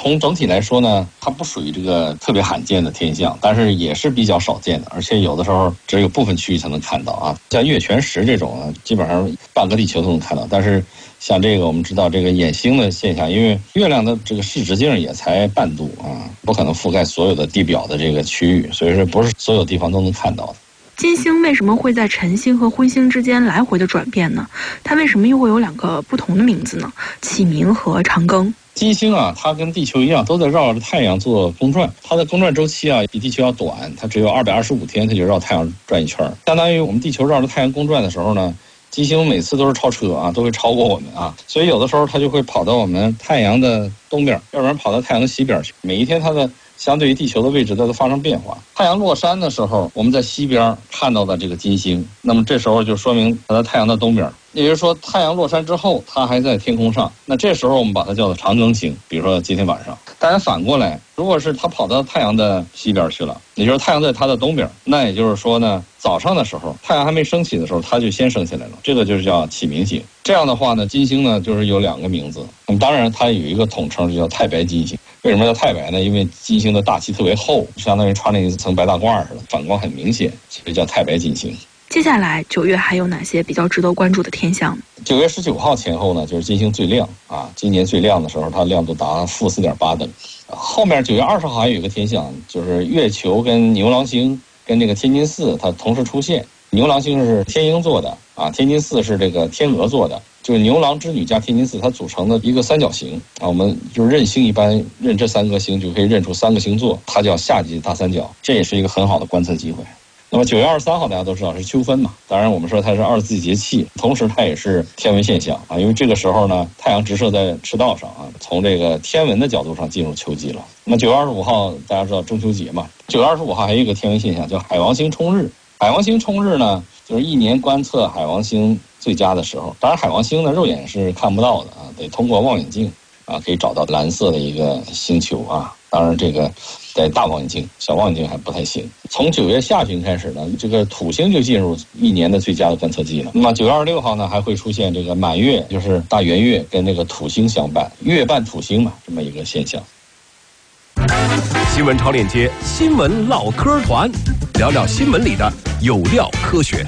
从整体来说呢，它不属于这个特别罕见的天象，但是也是比较少见的，而且有的时候只有部分区域才能看到啊。像月全食这种啊，基本上半个地球都能看到。但是像这个我们知道这个掩星的现象，因为月亮的这个视直径也才半度啊，不可能覆盖所有的地表的这个区域，所以说不是所有地方都能看到的。 金星为什么会在晨星和昏星之间来回的转变呢？它为什么又会有2个不同的名字呢？启明和长庚。 金星啊，它跟地球一样，都在绕着太阳做公转。它的公转周期啊，比地球要短，它只有225天，它就绕太阳转一圈。相当于我们地球绕着太阳公转的时候呢，金星每次都是超车啊，都会超过我们啊。所以有的时候它就会跑到我们太阳的东边，要不然跑到太阳的西边去。每一天它的相对于地球的位置都发生变化。太阳落山的时候，我们在西边看到的这个金星，那么这时候就说明它在太阳的东边。也就是说，太阳落山之后，它还在天空上。那这时候我们把它叫做长庚星。比如说今天晚上，当然反过来，如果是它跑到太阳的西边去了，也就是太阳在它的东边，那也就是说呢，早上的时候，太阳还没升起的时候，它就先升起来了。这个就是叫启明星。这样的话呢，金星呢就是有2个名字。那么当然它有一个统称，就叫太白金星。为什么叫太白呢？因为金星的大气特别厚，相当于穿了一层白大褂似的，反光很明显，所以叫太白金星。 接下来9月还有哪些比较值得关注的天象 ？9月19号前后呢，就是金星最亮啊，今年最亮的时候，它亮度达-4.8等。后面9月20号还有一个天象，就是月球跟牛郎星跟这个天津4它同时出现。牛郎星是天鹰座的啊，天津4是这个天鹅座的，就是牛郎织女加天津4它组成的一个三角形啊。我们就是认星，一般认这3个星就可以认出3个星座，它叫夏季大三角，这也是一个很好的观测机会。那么9月23号大家都知道是秋分嘛，当然我们说它是24节气，同时它也是天文现象啊，因为这个时候呢，太阳直射在赤道上啊，从这个天文的角度上进入秋季了。那么9月25号大家知道中秋节嘛，9月25号还有一个天文现象叫海王星冲日。海王星冲日呢，就是一年观测海王星最佳的时候。当然海王星呢肉眼是看不到的啊，得通过望远镜啊可以找到蓝色的一个星球啊。当然这个在大望远镜、小望远镜还不太行。从9月下旬开始呢，这个土星就进入一年的最佳的观测季了。那么9月26号呢，还会出现这个满月，就是大圆月跟那个土星相伴，月伴土星嘛，这么一个现象。 新闻超链接，新闻唠嗑团，聊聊新闻里的有料科学。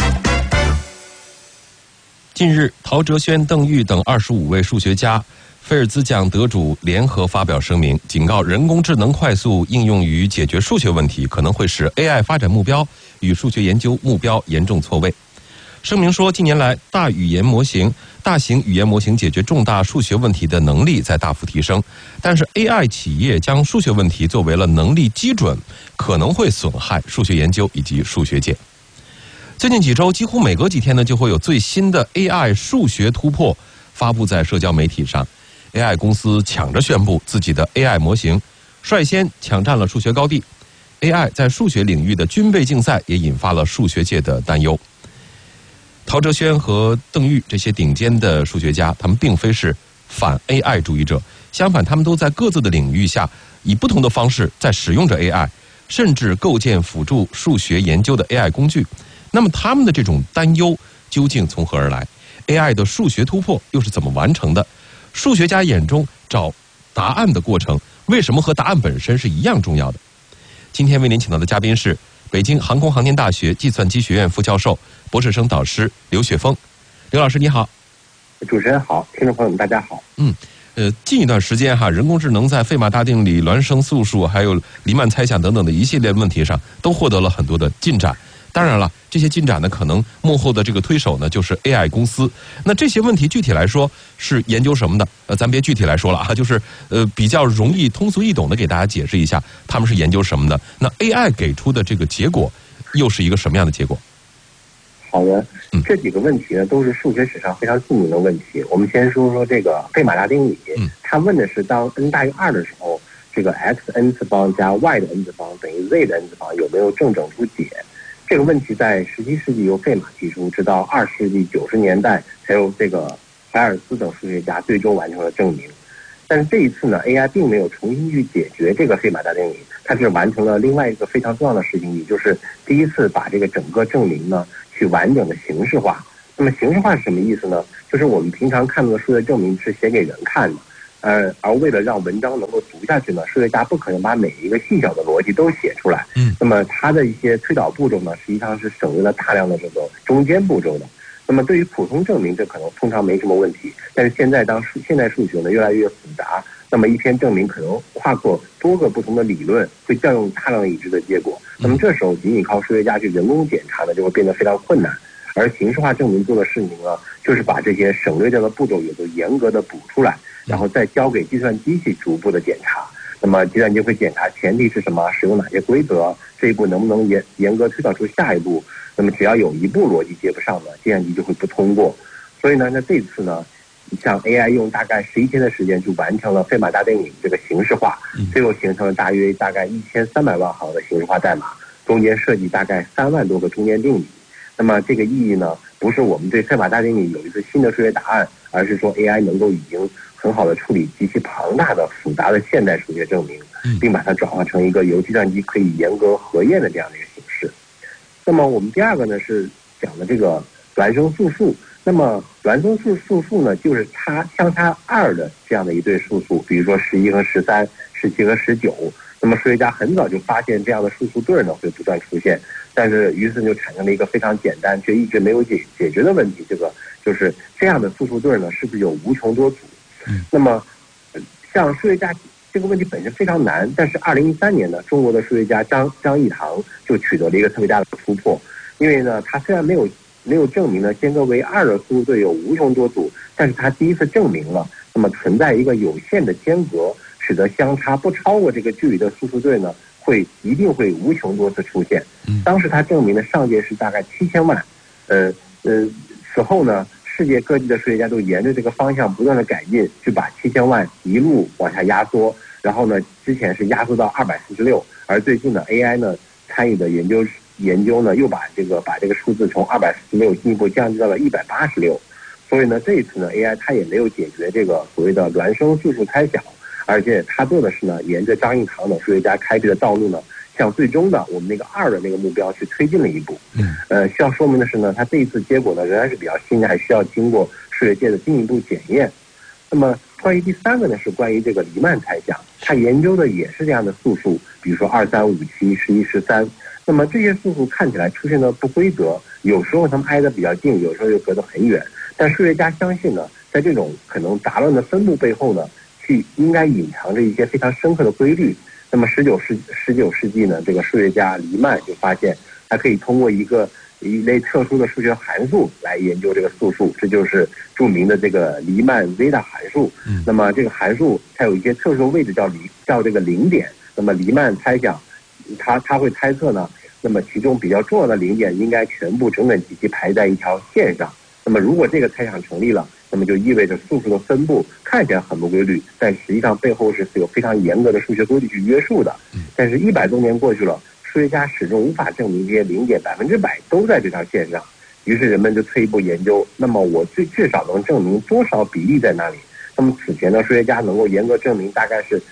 近日，陶哲轩、邓玉等25位数学家、菲尔兹奖得主联合发表声明，警告人工智能快速应用于解决数学问题，可能会使 AI 发展目标与数学研究目标严重错位。声明说，近年来大型语言模型解决重大数学问题的能力在大幅提升，但是 AI 企业将数学问题作为了能力基准，可能会损害数学研究以及数学界。最近几周，几乎每隔几天呢，就会有最新的 AI 数学突破发布在社交媒体上。AI 公司抢着宣布自己的 AI 模型，率先抢占了数学高地。AI 在数学领域的军备竞赛也引发了数学界的担忧。陶哲轩和邓玉这些顶尖的数学家，他们并非是反 AI 主义者，相反，他们都在各自的领域下以不同的方式在使用着 AI， 甚至构建辅助数学研究的 AI 工具。那么他们的这种担忧究竟从何而来？ AI 的数学突破又是怎么完成的？数学家眼中找答案的过程，为什么和答案本身是一样重要的？今天为您请到的嘉宾是北京航空航天大学计算机学院副教授、博士生导师刘雪峰。刘老师你好。 主持人好，听众朋友们大家好。 近一段时间人工智能在费马大定理、孪生素数还有黎曼猜想等等的一系列问题上都获得了很多的进展。当然了，这些进展呢，可能幕后的这个推手呢，就是 AI 公司。那这些问题具体来说是研究什么的？咱别具体来说了就是比较容易通俗易懂的给大家解释一下，他们是研究什么的。那 AI 给出的这个结果又是一个什么样的结果？ 好的，这几个问题呢，都是数学史上非常著名的问题。我们先说说这个费马大定理，它问的是当 n 大于2的时候，这个 x_n 次方加 y 的 n 次方等于 z 的 n 次方有没有正整数解？这个问题在17世纪由费马提出，直到20世纪90年代才由这个海尔斯等数学家最终完成了证明。但是这一次呢 ，AI 并没有重新去解决这个费马大定理，它是完成了另外一个非常重要的事情，也就是第一次把这个整个证明呢去完整的形式化。那么形式化是什么意思呢？就是我们平常看到的数学证明是写给人看的， 而为了让文章能够读下去呢，数学家不可能把每一个细小的逻辑都写出来。那么它的一些推导步骤呢，实际上是省略了大量的这个中间步骤的。那么对于普通证明，这可能通常没什么问题。但是现在现代数学呢越来越复杂，那么一篇证明可能跨过多个不同的理论，会调用大量已知的结果。那么这时候仅仅靠数学家去人工检查呢，就会变得非常困难。而形式化证明做的事情呢，就是把这些省略掉的步骤也都严格的补出来，然后再交给计算机去逐步的检查。那么计算机会检查前提是什么，使用哪些规则，这一步能不能严格推导出下一步。那么只要有一步逻辑接不上呢，计算机就会不通过。所以呢，那这次呢，像 AI 用大概11天的时间就完成了费马大定理这个形式化，最后形成了大概1300万行的形式化代码，中间设计大概3万多个中间定理。那么这个意义呢，不是我们对费马大定理有一个新的数学答案，而是说 AI 能够已经很好的处理极其庞大的复杂的现代数学证明，并把它转化成一个由计算机可以严格核验的这样的一个形式。那么我们第二个呢是讲的这个孪生素数。那么孪生素数呢，就是相差2的这样的一对素数，比如说11和13、17和19。那么数学家很早就发现这样的素数对呢会不断出现，但是于是就产生了一个非常简单却一直没有解决的问题，这个就是这样的素数对呢是不是有无穷多组？那么像数学家这个问题本身非常难，但是2013年呢，中国的数学家张益唐就取得了一个特别大的突破，因为呢他虽然没有证明呢间隔为2的素数对有无穷多组，但是他第一次证明了那么存在一个有限的间隔，使得相差不超过这个距离的素数对呢一定会无穷多次出现。当时他证明的上限是大概7000万。此后呢，世界各地的数学家都沿着这个方向不断的改进，去把7000万一路往下压缩。然后呢，之前是压缩到246，而最近呢 AI 呢参与的研究呢又把这个数字从246进一步降低到了186。所以呢，这一次呢 AI 它也没有解决这个所谓的孪生素数猜想，而且他做的是呢，沿着张益唐等数学家开辟的道路呢，向最终的我们那个2的那个目标去推进了一步。需要说明的是呢，他这一次结果呢仍然是比较新的，还需要经过数学界的进一步检验。那么关于第3个呢，是关于这个黎曼猜想，他研究的也是这样的素数，比如说2、3、5、7、11、13。那么这些素数看起来出现的不规则，有时候它们挨得比较近，有时候又隔得很远。但数学家相信呢，在这种可能杂乱的分布背后呢，应该隐藏着一些非常深刻的规律。那么19世纪呢，这个数学家黎曼就发现，他可以通过一类特殊的数学函数来研究这个素数，这就是著名的这个黎曼 zeta 函数。那么这个函数它有一些特殊位置叫这个零点。那么黎曼猜想，他会猜测呢，那么其中比较重要的零点应该全部整整齐齐排在一条线上。那么如果这个猜想成立了，那么就意味着素数的分布看起来很不规律，但实际上背后是有非常严格的数学规律去约束的。但是100多年过去了，数学家始终无法证明这些零点100%都在这条线上。于是人们就退一步研究，那么我至少能证明多少比例在那里？那么此前呢，数学家能够严格证明大概是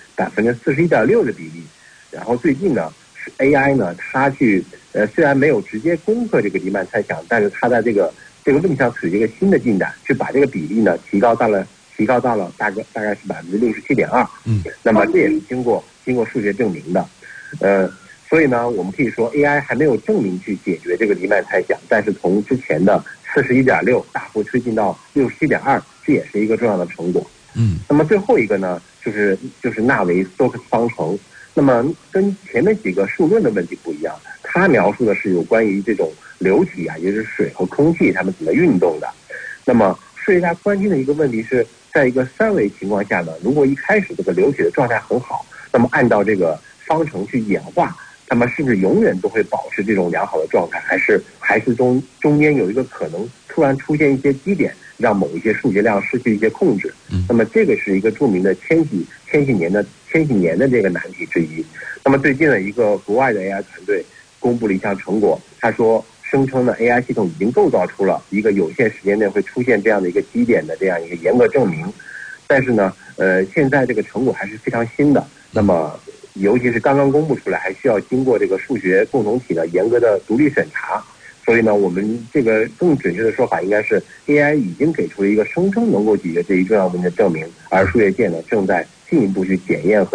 41.6%的比例。然后最近呢，AI 呢，它虽然没有直接攻克这个黎曼猜想，但是它在这个问题上取得一个新的进展，去把这个比例呢提高到了大概是67.2%。那么这也是经过数学证明的。所以呢，我们可以说 AI 还没有证明去解决这个黎曼猜想，但是从之前的41.6大幅推进到67.2，这也是一个重要的成果。那么最后一个呢，就是纳维斯托克斯方程。那么跟前面几个数论的问题不一样，它描述的是有关于这种流体啊，也就是水和空气它们怎么运动的。那么数学家关心的一个问题是，在一个3维情况下呢，如果一开始这个流体的状态很好，那么按照这个方程去演化，那么是不是永远都会保持这种良好的状态，还是中间有一个可能突然出现一些基点，让某一些数学量失去一些控制？那么这个是一个著名的千禧年的这个难题之一。那么最近的一个国外的 AI 团队公布了一项成果，他说声称呢 AI 系统已经构造出了一个有限时间内会出现这样的一个基点的这样一个严格证明。但是呢，现在这个成果还是非常新的，那么尤其是刚刚公布出来，还需要经过这个数学共同体的严格的独立审查。 所以呢，我们这个更准确的说法应该是 AI 已经给出了一个声称能够解决这一重要问题的证明，而数学界呢正在进一步去检验和